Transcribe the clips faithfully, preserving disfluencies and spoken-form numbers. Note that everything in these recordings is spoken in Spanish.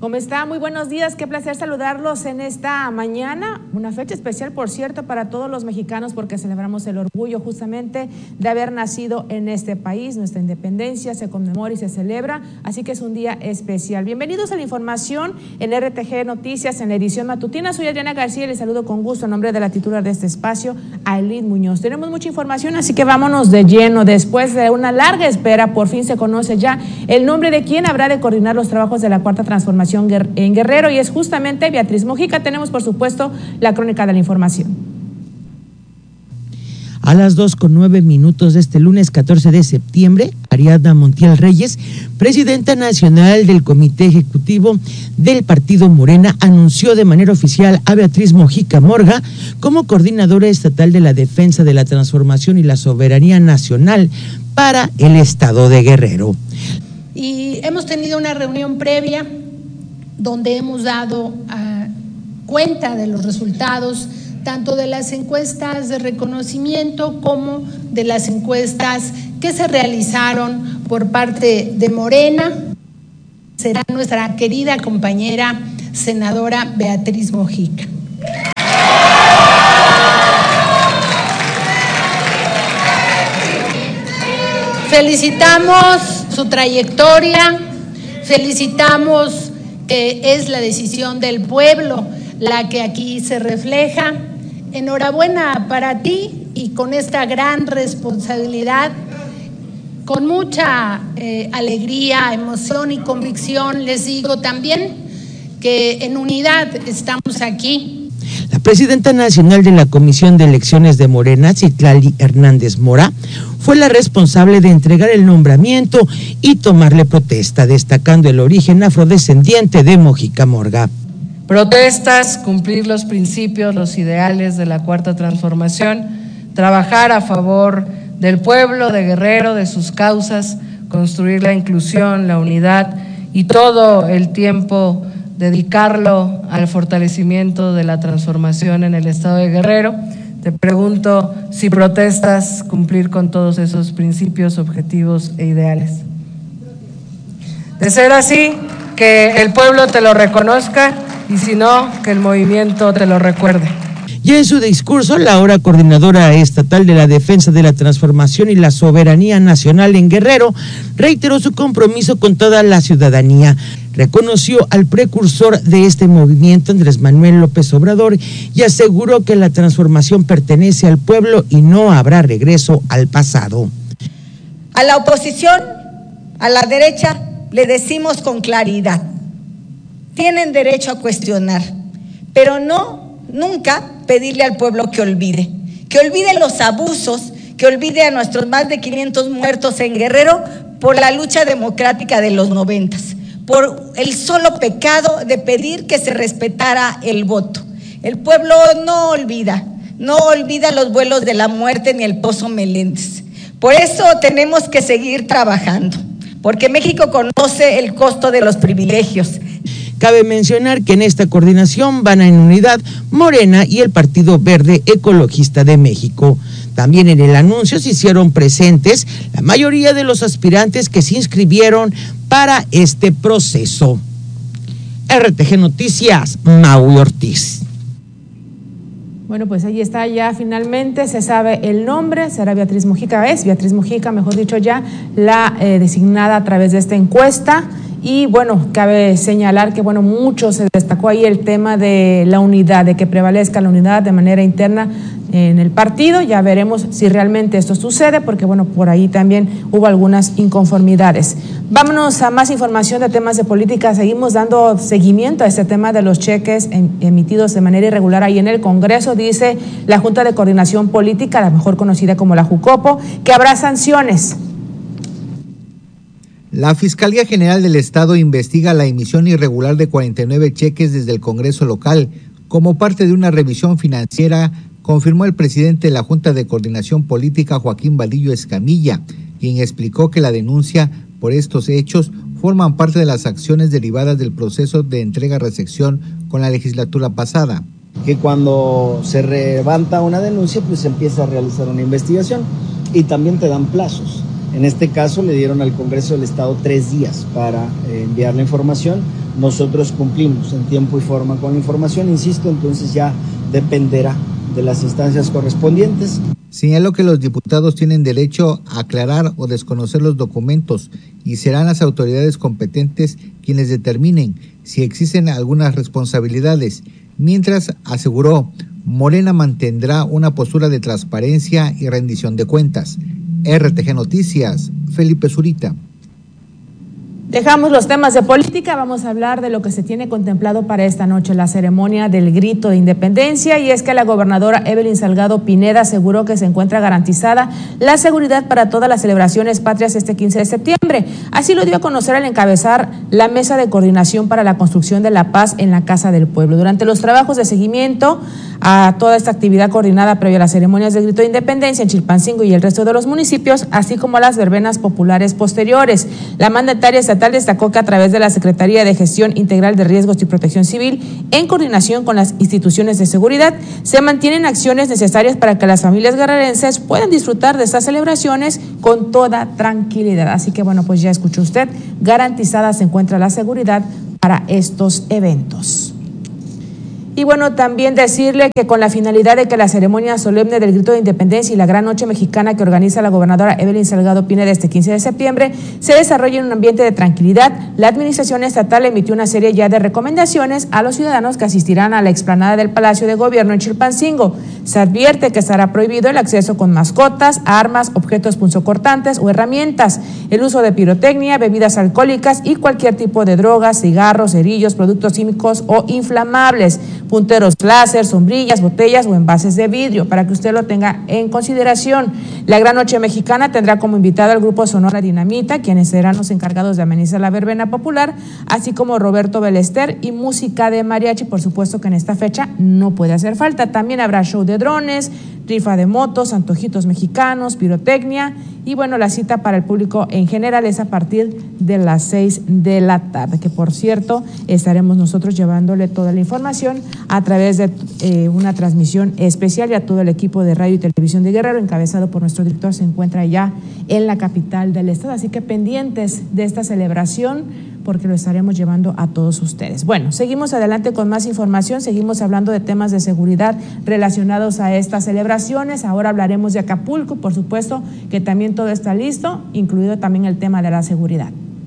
¿Cómo está? Muy buenos días, qué placer saludarlos en esta mañana, una fecha especial, por cierto, para todos los mexicanos porque celebramos el orgullo justamente de haber nacido en este país. Nuestra independencia se conmemora y se celebra, así que es un día especial. Bienvenidos a la información en R T G Noticias, en la edición matutina. Soy Adriana García y les saludo con gusto en nombre de la titular de este espacio, Ailín Muñoz. Tenemos mucha información, así que vámonos de lleno. Después de una larga espera, por fin se conoce ya el nombre de quien habrá de coordinar los trabajos de la Cuarta Transformación en Guerrero, y es justamente Beatriz Mojica. Tenemos, por supuesto, la crónica de la información. A las dos con nueve minutos de este lunes catorce de septiembre, Ariadna Montiel Reyes, presidenta nacional del Comité Ejecutivo del Partido Morena, anunció de manera oficial a Beatriz Mojica Morga como coordinadora estatal de la defensa de la transformación y la soberanía nacional para el estado de Guerrero. Y hemos tenido una reunión previa donde hemos dado uh, cuenta de los resultados tanto de las encuestas de reconocimiento como de las encuestas que se realizaron por parte de Morena. Será nuestra querida compañera senadora Beatriz Mojica. Felicitamos su trayectoria, felicitamos que es la decisión del pueblo la que aquí se refleja. Enhorabuena para ti, y con esta gran responsabilidad, con mucha eh, alegría, emoción y convicción, les digo también que en unidad estamos aquí. La presidenta nacional de la Comisión de Elecciones de Morena, Citlali Hernández Mora, fue la responsable de entregar el nombramiento y tomarle protesta, destacando el origen afrodescendiente de Mojica Morga. Protestas, cumplir los principios, los ideales de la Cuarta Transformación, trabajar a favor del pueblo de Guerrero, de sus causas, construir la inclusión, la unidad y todo el tiempo dedicarlo al fortalecimiento de la transformación en el estado de Guerrero. Te pregunto si protestas cumplir con todos esos principios, objetivos e ideales. De ser así, que el pueblo te lo reconozca, y si no, que el movimiento te lo recuerde. Y en su discurso, la ahora coordinadora estatal de la defensa de la transformación y la soberanía nacional en Guerrero reiteró su compromiso con toda la ciudadanía. Reconoció al precursor de este movimiento, Andrés Manuel López Obrador, y aseguró que la transformación pertenece al pueblo y no habrá regreso al pasado. A la oposición, a la derecha, le decimos con claridad: tienen derecho a cuestionar, pero no, nunca pedirle al pueblo que olvide, que olvide los abusos, que olvide a nuestros más de quinientos muertos en Guerrero por la lucha democrática de los noventas, por el solo pecado de pedir que se respetara el voto. El pueblo no olvida, no olvida los vuelos de la muerte ni el Pozo Meléndez. Por eso tenemos que seguir trabajando, porque México conoce el costo de los privilegios. Cabe mencionar que en esta coordinación van en unidad Morena y el Partido Verde Ecologista de México. También en el anuncio se hicieron presentes la mayoría de los aspirantes que se inscribieron para este proceso. R T G Noticias, Maui Ortiz. Bueno, pues ahí está, ya finalmente se sabe el nombre, será Beatriz Mojica, es Beatriz Mojica, mejor dicho ya, la eh, designada a través de esta encuesta. Y bueno, cabe señalar que bueno, mucho se destacó ahí el tema de la unidad, de que prevalezca la unidad de manera interna en el partido. Ya veremos si realmente esto sucede, porque bueno, por ahí también hubo algunas inconformidades. Vámonos a más información de temas de política. Seguimos dando seguimiento a este tema de los cheques emitidos de manera irregular ahí en el Congreso. Dice la Junta de Coordinación Política, la mejor conocida como la JUCOPO, que habrá sanciones. La Fiscalía General del Estado investiga la emisión irregular de cuarenta y nueve cheques desde el Congreso local. Como parte de una revisión financiera, confirmó el presidente de la Junta de Coordinación Política, Joaquín Vadillo Escamilla, quien explicó que la denuncia por estos hechos forman parte de las acciones derivadas del proceso de entrega-recepción con la legislatura pasada. Que cuando se levanta una denuncia, pues se empieza a realizar una investigación y también te dan plazos. En este caso le dieron al Congreso del Estado tres días para eh, enviar la información, nosotros cumplimos en tiempo y forma con la información, insisto, entonces ya dependerá de las instancias correspondientes. Señaló que los diputados tienen derecho a aclarar o desconocer los documentos y serán las autoridades competentes quienes determinen si existen algunas responsabilidades, mientras aseguró Morena mantendrá una postura de transparencia y rendición de cuentas. R T G Noticias, Felipe Zurita. Dejamos los temas de política, vamos a hablar de lo que se tiene contemplado para esta noche, la ceremonia del grito de independencia, y es que la gobernadora Evelyn Salgado Pineda aseguró que se encuentra garantizada la seguridad para todas las celebraciones patrias este quince de septiembre. Así lo dio a conocer al encabezar la mesa de coordinación para la construcción de la paz en la Casa del Pueblo. Durante los trabajos de seguimiento a toda esta actividad coordinada previa a las ceremonias del grito de independencia en Chilpancingo y el resto de los municipios, así como las verbenas populares posteriores, la mandataria estatal destacó que a través de la Secretaría de Gestión Integral de Riesgos y Protección Civil, en coordinación con las instituciones de seguridad, se mantienen acciones necesarias para que las familias guerrerenses puedan disfrutar de estas celebraciones con toda tranquilidad. Así que bueno, pues ya escuchó usted, garantizada se encuentra la seguridad para estos eventos. Y bueno, también decirle que con la finalidad de que la ceremonia solemne del grito de independencia y la gran noche mexicana que organiza la gobernadora Evelyn Salgado Pineda este quince de septiembre se desarrolle en un ambiente de tranquilidad, la administración estatal emitió una serie ya de recomendaciones a los ciudadanos que asistirán a la explanada del Palacio de Gobierno en Chilpancingo. Se advierte que estará prohibido el acceso con mascotas, armas, objetos punzocortantes o herramientas, el uso de pirotecnia, bebidas alcohólicas y cualquier tipo de drogas, cigarros, cerillos, productos químicos o inflamables, punteros láser, sombrillas, botellas o envases de vidrio, para que usted lo tenga en consideración. La gran noche mexicana tendrá como invitado al grupo Sonora Dinamita, quienes serán los encargados de amenizar la verbena popular, así como Roberto Belester y música de mariachi. Por supuesto que en esta fecha no puede hacer falta. También habrá show de drones, rifa de motos, antojitos mexicanos, pirotecnia, y bueno, la cita para el público en general es a partir de las seis de la tarde, que por cierto estaremos nosotros llevándole toda la información a través de eh, una transmisión especial, y a todo el equipo de radio y televisión de Guerrero, encabezado por nuestro director, se encuentra ya en la capital del estado, así que pendientes de esta celebración, porque lo estaremos llevando a todos ustedes. Bueno, seguimos adelante con más información, seguimos hablando de temas de seguridad relacionados a estas celebraciones. Ahora hablaremos de Acapulco, por supuesto que también todo está listo, incluido también el tema de la seguridad.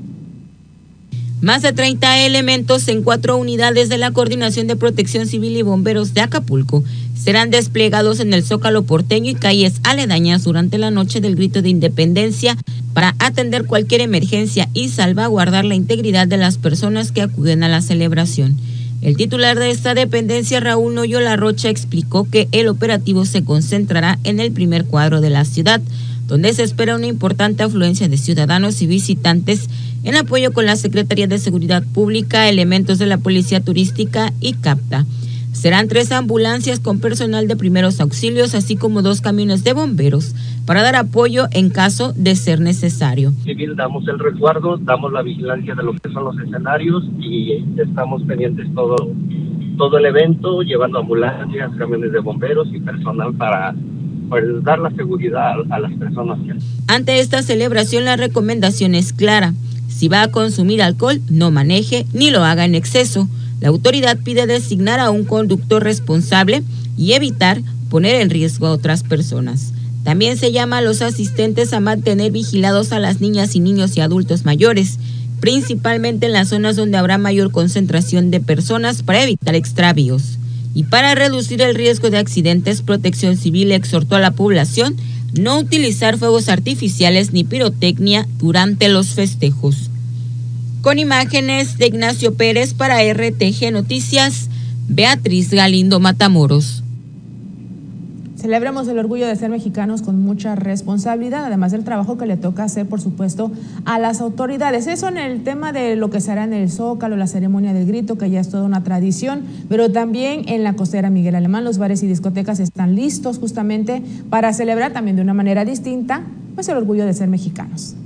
Más de treinta elementos en cuatro unidades de la Coordinación de Protección Civil y Bomberos de Acapulco serán desplegados en el Zócalo porteño y calles aledañas durante la noche del grito de independencia para atender cualquier emergencia y salvaguardar la integridad de las personas que acuden a la celebración. El titular de esta dependencia, Raúl Noyola Rocha, explicó que el operativo se concentrará en el primer cuadro de la ciudad, donde se espera una importante afluencia de ciudadanos y visitantes en apoyo con la Secretaría de Seguridad Pública, elementos de la Policía Turística y CAPTA. Serán tres ambulancias con personal de primeros auxilios, así como dos camiones de bomberos para dar apoyo en caso de ser necesario. Civil, damos el resguardo, damos la vigilancia de lo que son los escenarios y estamos pendientes todo, todo el evento, llevando ambulancias, camiones de bomberos y personal para pues, dar la seguridad a, a las personas. Ante esta celebración, la recomendación es clara: si va a consumir alcohol, no maneje ni lo haga en exceso. La autoridad pide designar a un conductor responsable y evitar poner en riesgo a otras personas. También se llama a los asistentes a mantener vigilados a las niñas y niños y adultos mayores, principalmente en las zonas donde habrá mayor concentración de personas, para evitar extravíos. Y para reducir el riesgo de accidentes, Protección Civil exhortó a la población no utilizar fuegos artificiales ni pirotecnia durante los festejos. Con imágenes de Ignacio Pérez para R T G Noticias, Beatriz Galindo Matamoros. Celebremos el orgullo de ser mexicanos con mucha responsabilidad, además del trabajo que le toca hacer, por supuesto, a las autoridades. Eso en el tema de lo que será en el Zócalo, la ceremonia del grito, que ya es toda una tradición, pero también en la costera Miguel Alemán, los bares y discotecas están listos justamente para celebrar también de una manera distinta, pues el orgullo de ser mexicanos.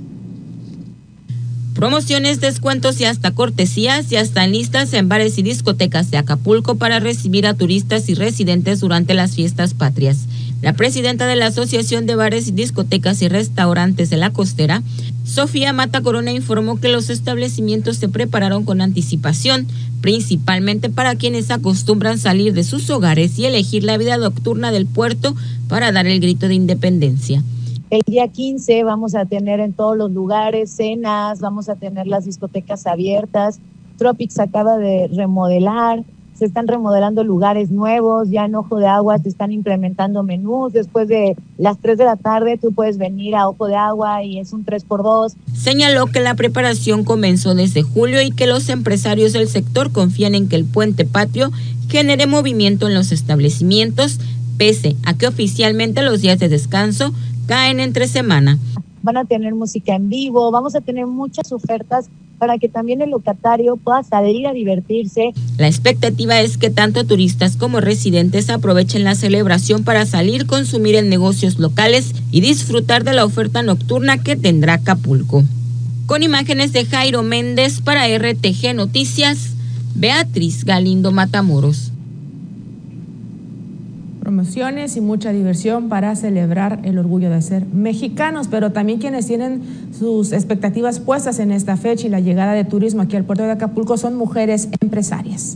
Promociones, descuentos y hasta cortesías ya están listas en bares y discotecas de Acapulco para recibir a turistas y residentes durante las fiestas patrias. La presidenta de la Asociación de Bares, Discotecas y Restaurantes de la Costera, Sofía Mata Corona, informó que los establecimientos se prepararon con anticipación, principalmente para quienes acostumbran salir de sus hogares y elegir la vida nocturna del puerto para dar el grito de independencia. El día quince vamos a tener en todos los lugares cenas, vamos a tener las discotecas abiertas. Tropics acaba de remodelar, se están remodelando lugares nuevos, ya en Ojo de Agua se están implementando menús. Después de las tres de la tarde tú puedes venir a Ojo de Agua y es un tres por dos. Señaló que la preparación comenzó desde julio y que los empresarios del sector confían en que el puente patrio genere movimiento en los establecimientos, pese a que oficialmente los días de descanso caen entre semana. Van a tener música en vivo, vamos a tener muchas ofertas para que también el locatario pueda salir a divertirse. La expectativa es que tanto turistas como residentes aprovechen la celebración para salir, consumir en negocios locales y disfrutar de la oferta nocturna que tendrá Acapulco. Con imágenes de Jairo Méndez para R T G Noticias, Beatriz Galindo Matamoros. Promociones y mucha diversión para celebrar el orgullo de ser mexicanos, pero también quienes tienen sus expectativas puestas en esta fecha y la llegada de turismo aquí al puerto de Acapulco son mujeres empresarias.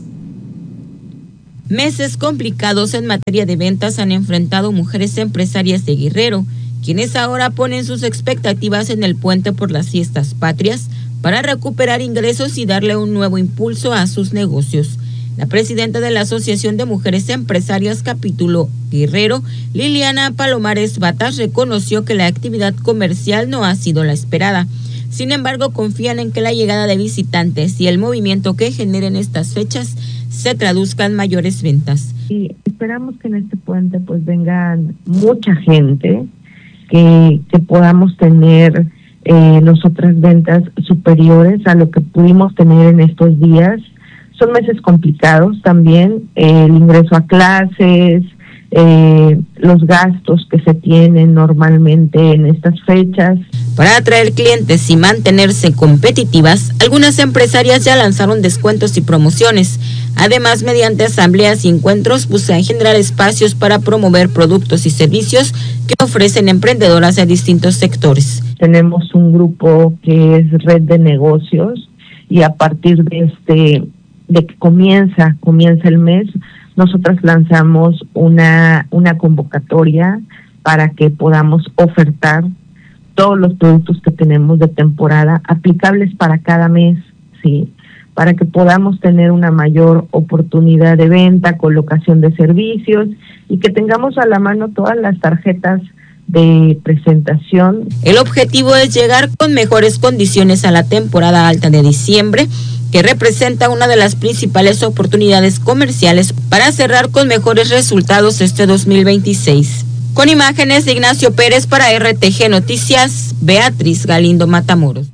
Meses complicados en materia de ventas han enfrentado mujeres empresarias de Guerrero, quienes ahora ponen sus expectativas en el puente por las fiestas patrias para recuperar ingresos y darle un nuevo impulso a sus negocios. La presidenta de la Asociación de Mujeres Empresarias Capítulo Guerrero, Liliana Palomares Batas, reconoció que la actividad comercial no ha sido la esperada. Sin embargo, confían en que la llegada de visitantes y el movimiento que generen estas fechas se traduzca en mayores ventas. Y esperamos que en este puente pues vengan mucha gente, que, que podamos tener eh, nosotras ventas superiores a lo que pudimos tener en estos días. Son meses complicados también, eh, el ingreso a clases, eh, los gastos que se tienen normalmente en estas fechas. Para atraer clientes y mantenerse competitivas, algunas empresarias ya lanzaron descuentos y promociones. Además, mediante asambleas y encuentros, buscan generar espacios para promover productos y servicios que ofrecen emprendedoras de distintos sectores. Tenemos un grupo que es Red de Negocios y a partir de este de que comienza, comienza el mes, nosotras lanzamos una, una convocatoria para que podamos ofertar todos los productos que tenemos de temporada, aplicables para cada mes, sí, para que podamos tener una mayor oportunidad de venta, colocación de servicios y que tengamos a la mano todas las tarjetas de presentación. El objetivo es llegar con mejores condiciones a la temporada alta de diciembre, que representa una de las principales oportunidades comerciales para cerrar con mejores resultados este dos mil veintiséis. Con imágenes de Ignacio Pérez para R T G Noticias, Beatriz Galindo Matamoros.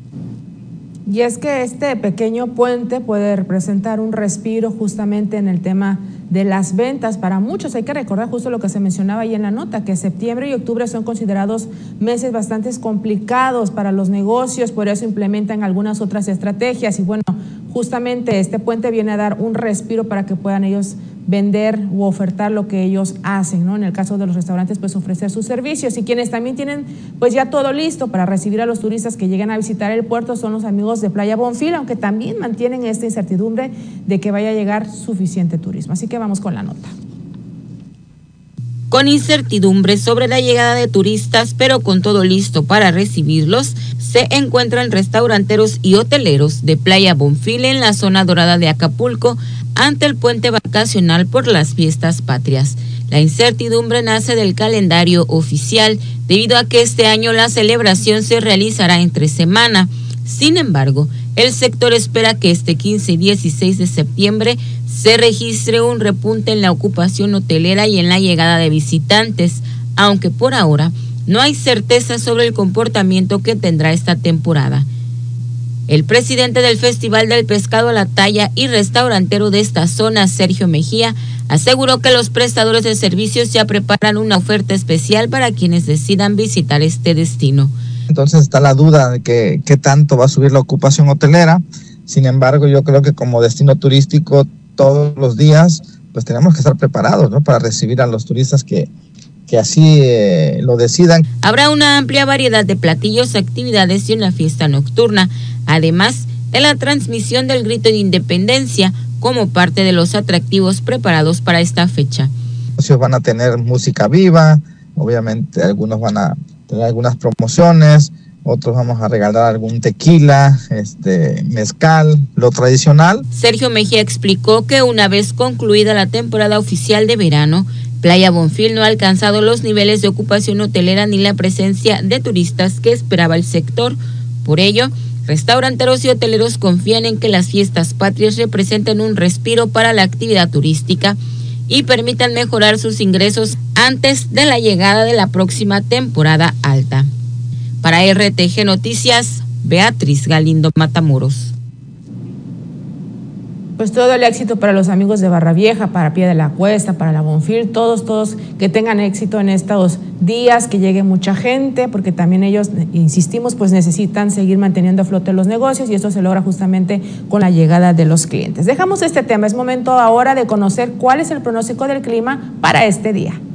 Y es que este pequeño puente puede representar un respiro justamente en el tema de las ventas. Para muchos hay que recordar justo lo que se mencionaba ahí en la nota, que septiembre y octubre son considerados meses bastante complicados para los negocios, por eso implementan algunas otras estrategias y bueno, justamente este puente viene a dar un respiro para que puedan ellos vender u ofertar lo que ellos hacen, ¿no? En el caso de los restaurantes, pues ofrecer sus servicios, y quienes también tienen pues ya todo listo para recibir a los turistas que lleguen a visitar el puerto son los amigos de Playa Bonfil, aunque también mantienen esta incertidumbre de que vaya a llegar suficiente turismo. Así que vamos con la nota. Con incertidumbre sobre la llegada de turistas, pero con todo listo para recibirlos, se encuentran restauranteros y hoteleros de Playa Bonfil en la zona dorada de Acapulco ante el puente vacacional por las fiestas patrias. La incertidumbre nace del calendario oficial, debido a que este año la celebración se realizará entre semana. Sin embargo, el sector espera que este quince y dieciséis de septiembre se registre un repunte en la ocupación hotelera y en la llegada de visitantes, aunque por ahora no hay certeza sobre el comportamiento que tendrá esta temporada. El presidente del Festival del Pescado a la Talla y restaurantero de esta zona, Sergio Mejía, aseguró que los prestadores de servicios ya preparan una oferta especial para quienes decidan visitar este destino. Entonces está la duda de que qué tanto va a subir la ocupación hotelera. Sin embargo, yo creo que como destino turístico todos los días, pues tenemos que estar preparados, ¿no? Para recibir a los turistas que, que así eh, lo decidan. Habrá una amplia variedad de platillos, actividades y una fiesta nocturna, además de la transmisión del grito de independencia como parte de los atractivos preparados para esta fecha. Los van a tener música viva, obviamente algunos van a tener algunas promociones, otros vamos a regalar algún tequila, este, mezcal, lo tradicional. Sergio Mejía explicó que una vez concluida la temporada oficial de verano, Playa Bonfil no ha alcanzado los niveles de ocupación hotelera ni la presencia de turistas que esperaba el sector. Por ello, restauranteros y hoteleros confían en que las fiestas patrias representen un respiro para la actividad turística y permitan mejorar sus ingresos antes de la llegada de la próxima temporada alta. Para R T G Noticias, Beatriz Galindo Matamoros. Pues todo el éxito para los amigos de Barra Vieja, para Pie de la Cuesta, para la Bonfil, todos, todos que tengan éxito en estos días, que llegue mucha gente, porque también ellos, insistimos, pues necesitan seguir manteniendo a flote los negocios y esto se logra justamente con la llegada de los clientes. Dejamos este tema, es momento ahora de conocer cuál es el pronóstico del clima para este día.